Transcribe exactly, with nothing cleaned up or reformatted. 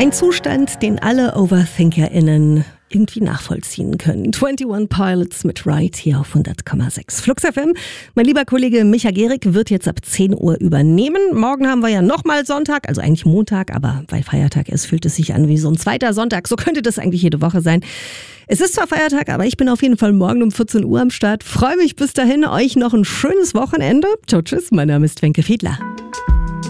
Ein Zustand, den alle OverthinkerInnen irgendwie nachvollziehen können. einundzwanzig Pilots mit Ride hier auf hundert Komma sechs. Flux F M. Mein lieber Kollege Micha Gehrig wird jetzt ab zehn Uhr übernehmen. Morgen haben wir ja nochmal Sonntag, also eigentlich Montag, aber weil Feiertag ist, fühlt es sich an wie so ein zweiter Sonntag. So könnte das eigentlich jede Woche sein. Es ist zwar Feiertag, aber ich bin auf jeden Fall morgen um vierzehn Uhr am Start. Freue mich bis dahin, euch noch ein schönes Wochenende. Ciao, tschüss, mein Name ist Wenke Fiedler.